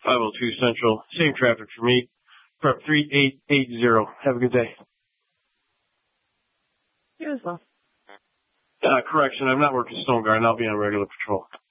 502 Central. Same traffic for me. Prep 3880. Have a good day. You as well. Correction, I'm not working Stone Garden. I'll be on regular patrol.